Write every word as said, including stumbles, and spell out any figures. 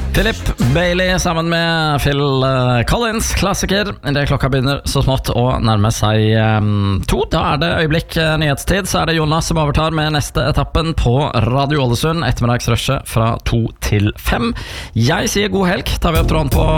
Philip Bailey sammen med Phil Collins, klassiker. Det klokka begynner så smått å nærme seg um, to. Da er det øyeblikk uh, nyhetstid. Så er det Jonas som overtar med neste etappen på Radio Ålesund. Ettermiddagsrushet fra to til fem. Jeg sier god helg. Tar vi opp tråden på